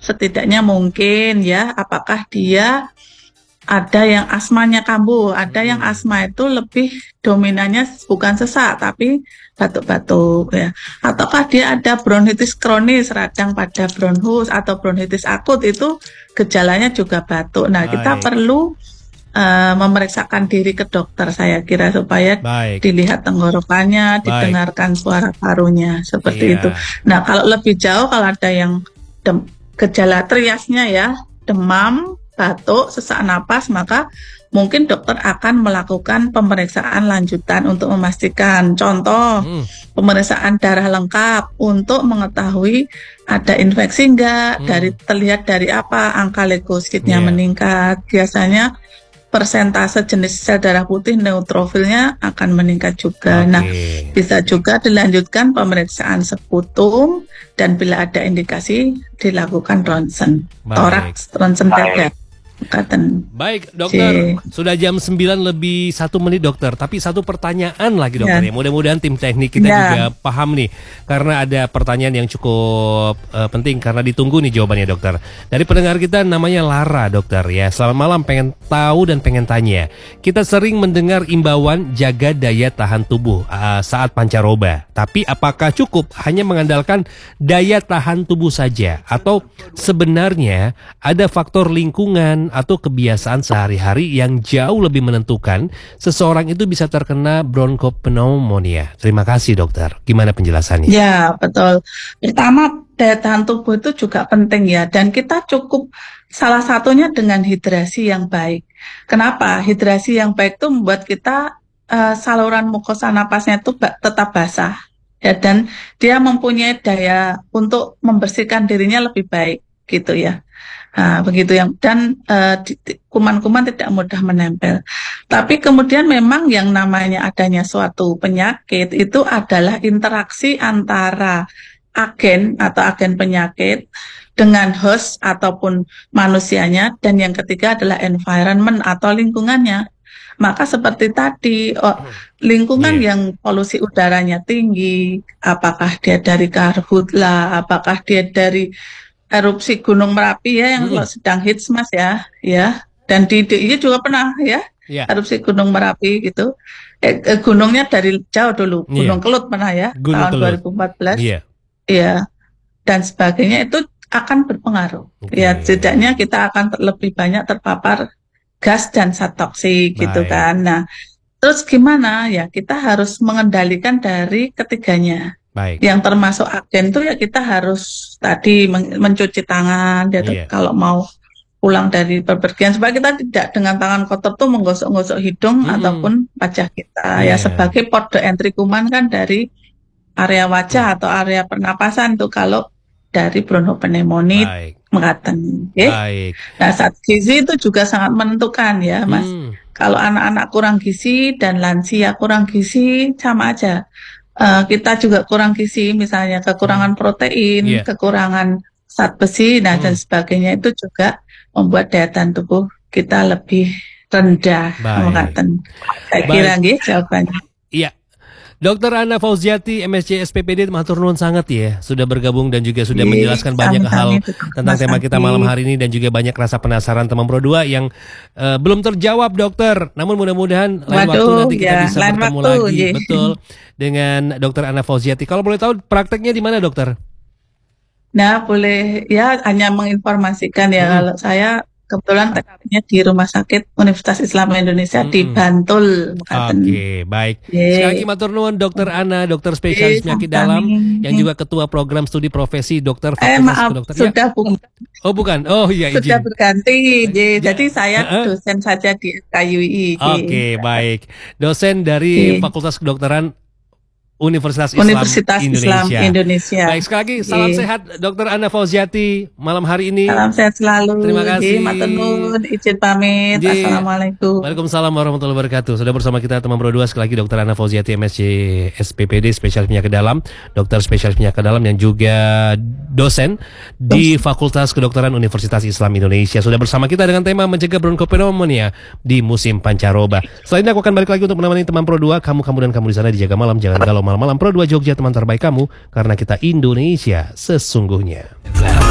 setidaknya mungkin ya, apakah dia ada yang asmanya kambuh, ada yang asma itu lebih dominannya bukan sesak tapi batuk-batuk ya. Ataukah dia ada bronkitis kronis, radang pada bronchus atau bronkitis akut itu gejalanya juga batuk. Nah, kita perlu memeriksakan diri ke dokter saya kira supaya dilihat tenggorokannya, didengarkan suara parunya seperti itu. Nah, kalau lebih jauh kalau ada yang gejala triasnya ya, demam, batuk, sesak napas, maka mungkin dokter akan melakukan pemeriksaan lanjutan untuk memastikan. Contoh, pemeriksaan darah lengkap untuk mengetahui ada infeksi enggak, terlihat dari apa angka leukositnya meningkat. Biasanya persentase jenis sel darah putih neutrofilnya akan meningkat juga. Nah, bisa juga dilanjutkan pemeriksaan sekutum dan bila ada indikasi dilakukan ronsen, toraks, ronsen dada. Baik dokter, sudah jam 9 lebih 1 menit dokter. Tapi satu pertanyaan lagi dokter ya. Mudah-mudahan tim teknik kita juga paham nih. Karena ada pertanyaan yang cukup penting karena ditunggu nih jawabannya dokter. Dari pendengar kita namanya Lara dokter ya. Selamat malam, pengen tahu dan pengen tanya. Kita sering mendengar imbauan jaga daya tahan tubuh saat pancaroba. Tapi apakah cukup hanya mengandalkan daya tahan tubuh saja? Atau sebenarnya ada faktor lingkungan atau kebiasaan sehari-hari yang jauh lebih menentukan seseorang itu bisa terkena bronkopneumonia? Terima kasih dokter. Gimana penjelasannya? Ya betul. Pertama, daya tahan tubuh itu juga penting ya. Dan kita cukup salah satunya dengan hidrasi yang baik. Kenapa? Hidrasi yang baik itu membuat kita saluran mukosa napasnya itu tetap basah. Ya, dan dia mempunyai daya untuk membersihkan dirinya lebih baik gitu ya. Nah, begitu yang dan kuman-kuman tidak mudah menempel. Tapi kemudian memang yang namanya adanya suatu penyakit itu adalah interaksi antara agen atau agen penyakit dengan host ataupun manusianya, dan yang ketiga adalah environment atau lingkungannya. Maka seperti tadi, lingkungan yang polusi udaranya tinggi, apakah dia dari karhutla, apakah dia dari erupsi Gunung Merapi ya yang sedang hits mas ya, dan di DIY juga pernah ya, erupsi Gunung Merapi gitu. Gunungnya dari jauh dulu, Gunung Kelut pernah ya, tahun 2014, dan sebagainya itu akan berpengaruh. Ya, setidaknya kita akan lebih banyak terpapar gas dan zat toksik gitu kan. Nah, terus gimana ya? Kita harus mengendalikan dari ketiganya. Yang termasuk agen itu ya kita harus tadi mencuci tangan ya, kalau mau pulang dari bepergian, supaya kita tidak dengan tangan kotor tuh menggosok-gosok hidung ataupun wajah kita ya, sebagai port de entry kuman kan dari area wajah atau area pernapasan tuh kalau dari bronchopneumonia mengatakan. Nah, saat gizi itu juga sangat menentukan ya mas. Kalau anak-anak kurang gizi dan lansia kurang gizi sama aja. Kita juga kurang gizi, misalnya kekurangan protein, kekurangan zat besi, dan sebagainya, itu juga membuat daya tahan tubuh kita lebih rendah. Saya kira jawabannya. Iya. Dokter Ana Fauziati, MSc SPPD, matur nuwun sangat ya, sudah bergabung dan juga sudah menjelaskan banyak hal tentang tema kita malam hari ini, dan juga banyak rasa penasaran teman Pro 2 yang belum terjawab dokter. Namun mudah-mudahan lain waktu nanti kita bisa bertemu lagi, betul, dengan Dokter Ana Fauziati. Kalau boleh tahu prakteknya di mana dokter? Nah, boleh ya, hanya menginformasikan ya, kalau saya kebetulan TKP-nya di Rumah Sakit Universitas Islam Indonesia di Bantul. Baik. Sekali lagi matur nuwun Dokter Ana, dokter spesialis penyakit dalam, yang juga ketua program studi profesi dokter Fakultas Kedokteran. Sudah bukan. Oh bukan. Oh iya, izin. Sudah berganti. Jadi saya dosen saja di FKUI. Baik. Dosen dari Fakultas Kedokteran Universitas Islam Indonesia. Baik, sekali lagi salam sehat Dokter Ana Fauziati malam hari ini. Salam sehat selalu. Terima kasih. Matur nuwun, izin pamit. Assalamualaikum. Waalaikumsalam warahmatullahi wabarakatuh. Sudah bersama kita teman Pro 2 sekali lagi Dokter Ana Fauziati, MSc SPPD, spesialis penyakit dalam, dokter spesialis penyakit dalam yang juga dosen di Fakultas Kedokteran Universitas Islam Indonesia. Sudah bersama kita dengan tema mencegah bronkopneumonia di musim pancaroba. Selanjutnya aku akan balik lagi untuk menemani teman Pro 2, kamu dan kamu di sana dijaga malam, jangan galau malam-malam. Pro 2 Jogja, teman terbaik kamu, karena kita Indonesia sesungguhnya.